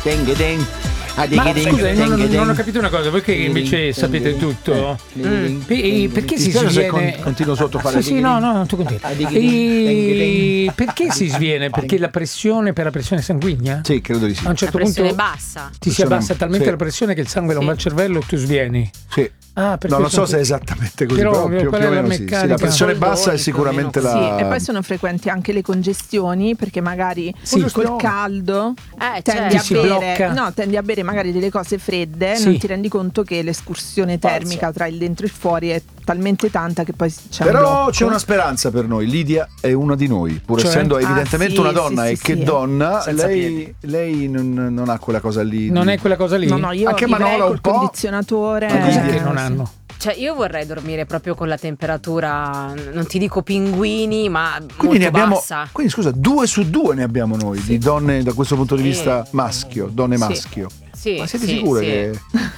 Ma scusa, non ho capito una cosa, voi che invece sapete tutto, perché si sviene? Continuo sotto a fare. Sì, no, tu continui. Perché si sviene? Perché la pressione per la pressione sanguigna? Sì, credo di sì. A un certo punto bassa. Ti si abbassa talmente la pressione che il sangue non va al cervello e tu svieni. Sì. Non so se è esattamente così, però più o meno sì. La pressione bassa è sicuramente la. Sì, e poi sono frequenti anche le congestioni, perché magari col caldo tendi a bere magari delle cose fredde, non ti rendi conto che l'escursione termica tra il dentro e il fuori è talmente tanta che poi c'è però c'è una speranza per noi. Lidia è una di noi, pur essendo evidentemente una donna, e che donna lei non ha quella cosa lì. Non è quella cosa lì? No, io anche Manola un po'. Condizionatore che non hanno. Cioè io vorrei dormire proprio con la temperatura, non ti dico pinguini, ma quindi molto bassa. Quindi scusa, 2 su 2 ne abbiamo noi di donne da questo punto di vista maschio, donne maschio. Sì, ma siete sicure che...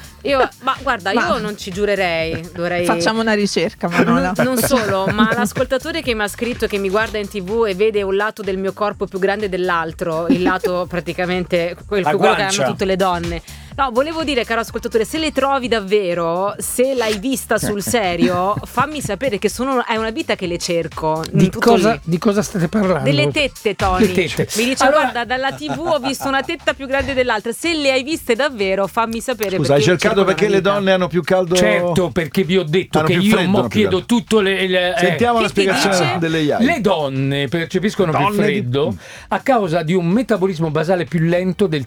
Ma guarda, io non ci giurerei. Facciamo una ricerca, Manola. Non solo, ma l'ascoltatore che mi ha scritto, che mi guarda in TV e vede un lato del mio corpo più grande dell'altro, il lato praticamente quello che hanno tutte le donne. No, volevo dire, caro ascoltatore, se le trovi davvero, se l'hai vista sul serio, fammi sapere, che è una vita che le cerco. Di cosa state parlando? Delle tette, Tony. Le tette. Mi dice, guarda, dalla TV ho visto una tetta più grande dell'altra. Se le hai viste davvero, fammi sapere. Scusa, hai cercato perché le donne hanno più caldo? Certo, perché vi ho detto che io chiedo tutto Sentiamo la spiegazione delle IAI. Le donne percepiscono più freddo a causa di un metabolismo basale più lento del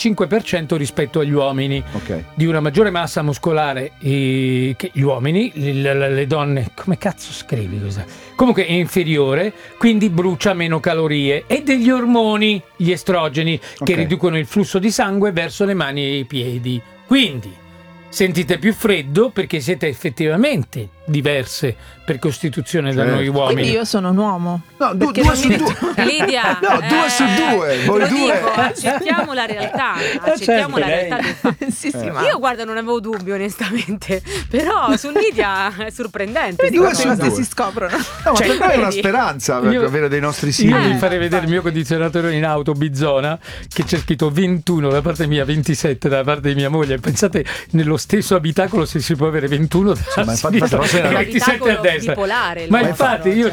35% rispetto agli uomini, di una maggiore massa muscolare che gli uomini, le donne, come cazzo scrivi questa? Comunque è inferiore, quindi brucia meno calorie, e degli ormoni, gli estrogeni, che riducono il flusso di sangue verso le mani e i piedi. Quindi sentite più freddo perché siete effettivamente diverse per costituzione da noi uomini. Quindi io sono un uomo. No, 2 su 2. Lidia, no, 2 su 2. Voi due. Accettiamo la realtà. Accettiamo la realtà del fatto. Sì, ma io guarda, non avevo dubbi onestamente, però su Lidia è sorprendente. Due su 2 si scoprono. No, ma per noi è una speranza per avere dei nostri simili. Io vi farei vedere il mio condizionatore in auto Bizona, che c'è scritto 21 da parte mia, 27 da parte di mia moglie. Pensate, nello stesso abitacolo se si può avere 21 da sinistra e 27 a destra. Bipolare, ma infatti io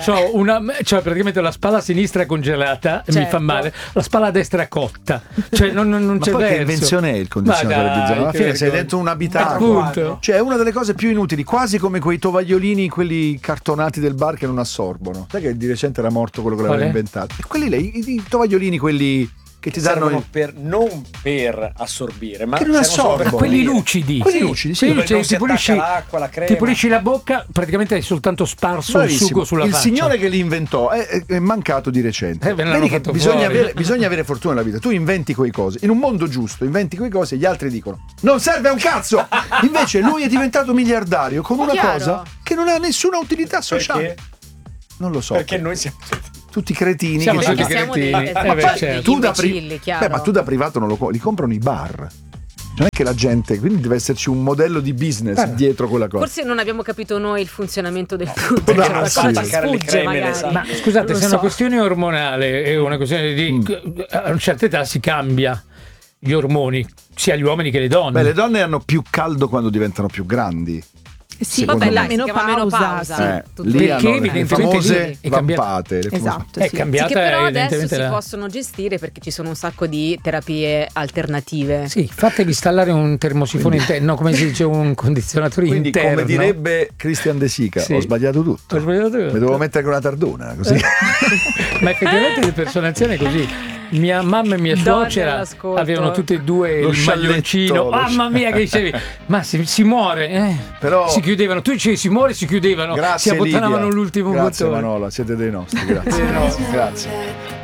ho praticamente la spalla sinistra congelata e mi fa male, la spalla destra cotta, cioè non c'è verso. Che invenzione è il condizionatore Bizona? Alla fine sei dentro un abitacolo, cioè è una delle cose più inutili, quasi come quei tovagliolini, quelli cartonati del bar che non assorbono. Sai che di recente era morto quello che l'aveva inventato? Quelli lì, i tovagliolini, quelli che ti servono non per assorbire, ma che non assorbono, quelli lucidi. Quelli lucidi, sì. Ti pulisci l'acqua, la crema. Ti pulisci la bocca, praticamente hai soltanto sparso il sugo sulla faccia. Il signore che li inventò è mancato di recente. Vedi che bisogna avere fortuna nella vita. Tu inventi quei cose, in un mondo giusto, inventi quei cose e gli altri dicono non serve a un cazzo. Invece lui è diventato miliardario con una cosa che non ha nessuna utilità sociale. Perché? Non lo so. Perché noi siamo tutti cretini. Siamo tutti cretini. Ma tu da privato non li comprano i bar. Non è che la gente, quindi deve esserci un modello di business dietro quella cosa. Forse non abbiamo capito noi il funzionamento del tutto. Sfugge magari. Ma scusate, se è una questione ormonale, è una questione di a una certa età si cambia gli ormoni, sia gli uomini che le donne. Beh, le donne hanno più caldo quando diventano più grandi. Sì, vabbè, la menopausa. Lì perché evidentemente le famose vampate. Esatto, è cambiata, che però adesso evidentemente si possono gestire perché ci sono un sacco di terapie alternative. Sì, fatevi installare un termosifone interno, come si dice, un condizionatore interno. Come direbbe Christian De Sica, ho sbagliato tutto. Mi dovevo mettere con una tardona, così. Ma effettivamente le persone anziane così. Mia mamma e mia suocera avevano tutte e due il maglioncino. Mamma mia, che dicevi, ma si muore, però si chiudevano. Tu dicevi si muore, si chiudevano. Grazie, si abbottonavano l'ultimo bottone. Grazie bottone. Manola, siete dei nostri. Grazie. Grazie.